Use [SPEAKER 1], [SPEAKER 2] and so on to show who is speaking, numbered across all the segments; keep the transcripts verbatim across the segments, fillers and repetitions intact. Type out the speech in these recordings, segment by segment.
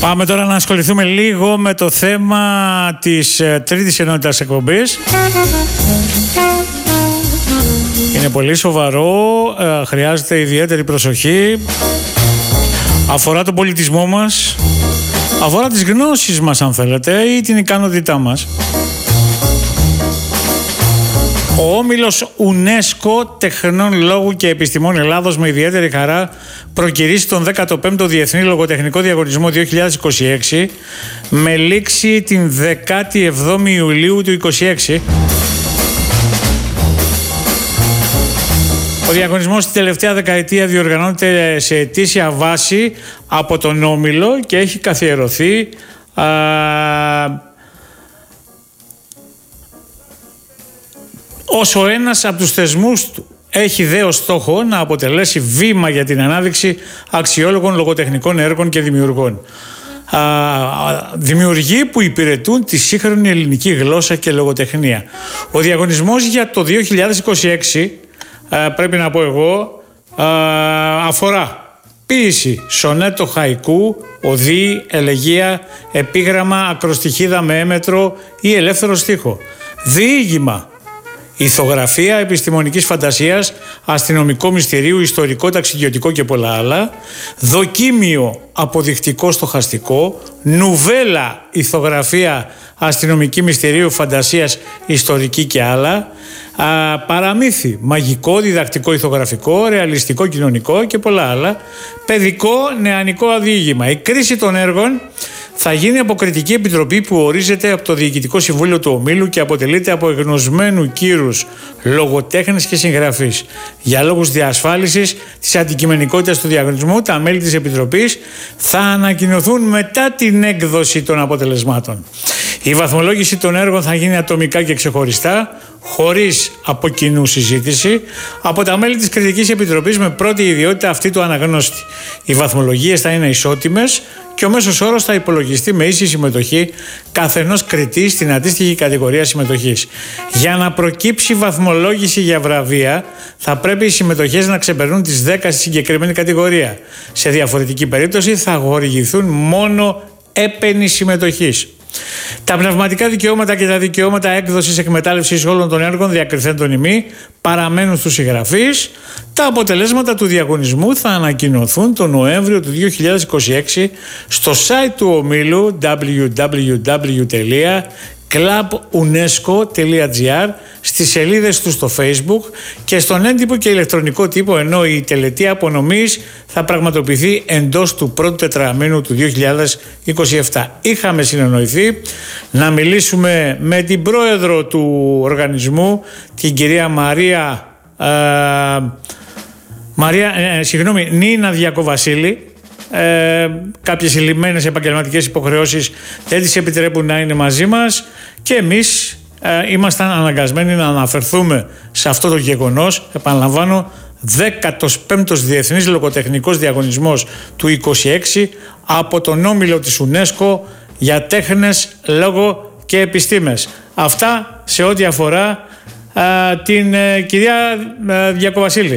[SPEAKER 1] Πάμε τώρα να ασχοληθούμε λίγο με το θέμα της ε, τρίτης ενότητας εκπομπής. Είναι πολύ σοβαρό, ε, χρειάζεται ιδιαίτερη προσοχή. Αφορά τον πολιτισμό μας, αφορά τις γνώσεις μας αν θέλετε ή την ικανότητά μας. Ο Όμιλος UNESCO Τεχνών Λόγου και Επιστημών Ελλάδος με ιδιαίτερη χαρά προκηρύσσει τον δέκατο πέμπτο Διεθνή Λογοτεχνικό Διαγωνισμό δύο χιλιάδες είκοσι έξι με λήξη την δεκάτη εβδόμη Ιουλίου του είκοσι έξι. Ο διαγωνισμός στην τελευταία δεκαετία διοργανώνεται σε ετήσια βάση από τον Όμιλο και έχει καθιερωθεί α, ως ο ένας από τους θεσμούς του. Έχει δε ως στόχο να αποτελέσει βήμα για την ανάδειξη αξιόλογων λογοτεχνικών έργων και δημιουργών. Α, δημιουργοί που υπηρετούν τη σύγχρονη ελληνική γλώσσα και λογοτεχνία. Ο διαγωνισμός για το δύο χιλιάδες είκοσι έξι, α, πρέπει να πω εγώ, α, αφορά ποίηση, σονέτο χαϊκού, οδύ, ελεγεία, επίγραμμα, ακροστιχίδα με έμετρο ή ελεύθερο στίχο. Διήγημα, ηθογραφία επιστημονικής φαντασίας, αστυνομικό μυστηρίου, ιστορικό, ταξιδιωτικό και πολλά άλλα. Δοκίμιο αποδεικτικό στοχαστικό. Νουβέλα, ηθογραφία, αστυνομική μυστηρίου, φαντασίας, ιστορική και άλλα. Α, παραμύθι, μαγικό, διδακτικό, ηθογραφικό, ρεαλιστικό, κοινωνικό και πολλά άλλα. Παιδικό, νεανικό διήγημα. Η κρίση των έργων θα γίνει από κριτική επιτροπή που ορίζεται από το Διοικητικό Συμβούλιο του Ομίλου και αποτελείται από εγνωσμένου κύρους λογοτέχνες και συγγραφείς. Για λόγους διασφάλισης της αντικειμενικότητας του διαγωνισμού, τα μέλη της Επιτροπής θα ανακοινωθούν μετά την έκδοση των αποτελεσμάτων. Η βαθμολόγηση των έργων θα γίνει ατομικά και ξεχωριστά, χωρίς από κοινού συζήτηση, από τα μέλη της Κριτικής Επιτροπής με πρώτη ιδιότητα αυτή του αναγνώστη. Οι βαθμολογίες θα είναι ισότιμες και ο μέσος όρος θα υπολογιστεί με ίση συμμετοχή καθενός κριτή στην αντίστοιχη κατηγορία συμμετοχής. Για να προκύψει βαθμολόγηση για βραβεία, θα πρέπει οι συμμετοχές να ξεπερνούν τις δέκα στη συγκεκριμένη κατηγορία. Σε διαφορετική περίπτωση θα χορηγηθούν μόνο έπαινη συμμετοχής. Τα πνευματικά δικαιώματα και τα δικαιώματα έκδοσης εκμετάλλευσης όλων των έργων διακριθέντων ημί παραμένουν στους συγγραφείς. Τα αποτελέσματα του διαγωνισμού θα ανακοινωθούν τον Νοέμβριο του δύο χιλιάδες είκοσι έξι στο site του ομίλου double-u double-u double-u τελεία κλαμπ ουνέσκο τελεία τζι άρ, στις σελίδες του στο Facebook και στον έντυπο και ηλεκτρονικό τύπο, ενώ η τελετή απονομής θα πραγματοποιηθεί εντός του πρώτου τετραμήνου του δύο χιλιάδες είκοσι επτά. Είχαμε συνεννοηθεί να μιλήσουμε με την πρόεδρο του οργανισμού, την κυρία Μαρία, ε, Μαρία ε, συγγνώμη, Νίνα Διακοβασίλη. Ε, κάποιες συλλημμένες επαγγελματικές υποχρεώσεις δεν τις επιτρέπουν να είναι μαζί μας και εμείς ε, ήμασταν αναγκασμένοι να αναφερθούμε σε αυτό το γεγονός. Επαναλαμβάνω, δέκατος πέμπτος Διεθνής Λογοτεχνικός Διαγωνισμός του είκοσι έξι από τον Όμιλο της UNESCO για τέχνες, λόγο και επιστήμες. Αυτά σε ό,τι αφορά ε, την ε, κυρία ε, Διακοβασίλη.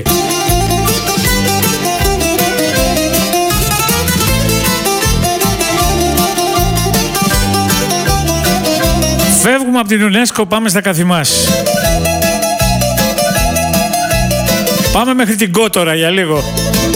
[SPEAKER 1] Φεύγουμε από την UNESCO, πάμε στα Καθημάς. Πάμε μέχρι την Κότορα για λίγο.